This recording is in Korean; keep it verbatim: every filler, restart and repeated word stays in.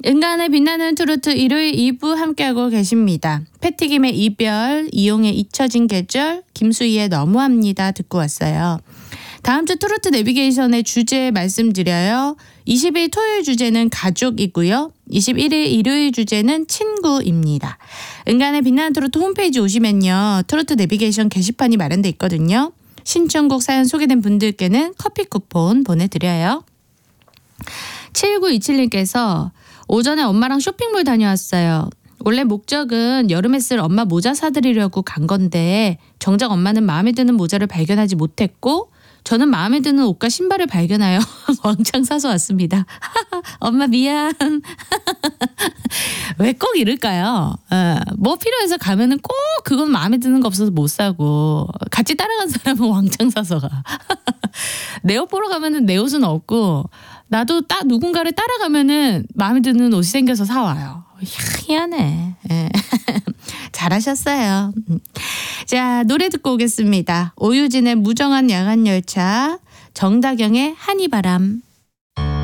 인간의 빛나는 트로트 일요일 이 부 함께하고 계십니다. 패티김의 이별, 이용의 잊혀진 계절, 김수희의 너무합니다 듣고 왔어요. 다음 주 트로트 내비게이션의 주제 말씀드려요. 이십 일 토요일 주제는 가족이고요. 이십일 일 일요일 주제는 친구입니다. 인간의 빛나는 트로트 홈페이지 오시면요. 트로트 내비게이션 게시판이 마련돼 있거든요. 신청곡 사연 소개된 분들께는 커피 쿠폰 보내드려요. 칠구이칠님께서 오전에 엄마랑 쇼핑몰 다녀왔어요. 원래 목적은 여름에 쓸 엄마 모자 사드리려고 간 건데 정작 엄마는 마음에 드는 모자를 발견하지 못했고 저는 마음에 드는 옷과 신발을 발견하여 왕창 사서 왔습니다. 엄마 미안. 왜 꼭 이럴까요? 어, 뭐 필요해서 가면은 꼭 그건 마음에 드는 거 없어서 못 사고 같이 따라간 사람은 왕창 사서 가. 내 옷 보러 가면은 내 옷은 없고 나도 딱 누군가를 따라가면은 마음에 드는 옷이 생겨서 사와요. 희한해. 예. 잘하셨어요. 자, 노래 듣고 오겠습니다. 오유진의 무정한 야간열차, 정다경의 한이바람.